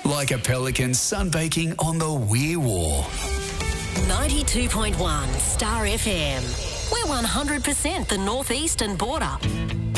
like a pelican sunbaking on the Weir War. 92.1 Star FM. We're 100% the northeastern border.